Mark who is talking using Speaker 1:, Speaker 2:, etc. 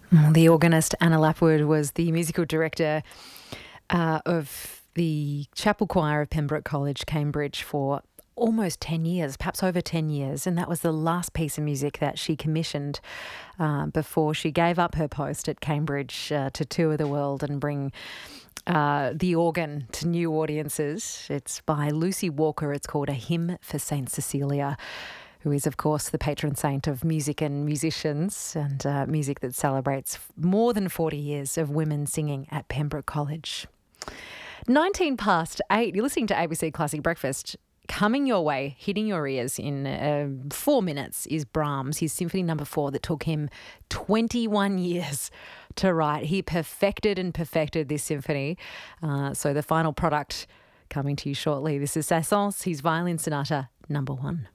Speaker 1: The organist Anna Lapwood was the musical director of the chapel choir of Pembroke College, Cambridge, for almost 10 years, perhaps over 10 years. And that was the last piece of music that she commissioned before she gave up her post at Cambridge to tour the world and bring the organ to new audiences. It's by Lucy Walker. It's called A Hymn for St. Cecilia, who is, of course, the patron saint of music and musicians, and music that celebrates more than 40 years of women singing at Pembroke College. 19 past 8, you're listening to ABC Classic Breakfast. Coming your way, hitting your ears in 4 minutes is Brahms, his Symphony No. 4 that took him 21 years to write. He perfected this symphony. So the final product coming to you shortly. This is Saint-Saëns, his Violin Sonata No. 1.